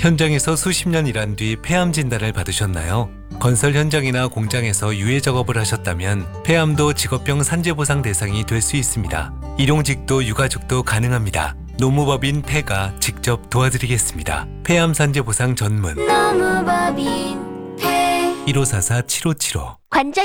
현장에서 수십 년 일한 뒤 폐암 진단을 받으셨나요? 건설 현장이나 공장에서 유해 작업을 하셨다면 폐암도 직업병 산재보상 대상이 될 수 있습니다. 일용직도 유가족도 가능합니다. 노무법인 폐가 직접 도와드리겠습니다. 폐암 산재보상 전문 노무법인 폐 1544-7575 관절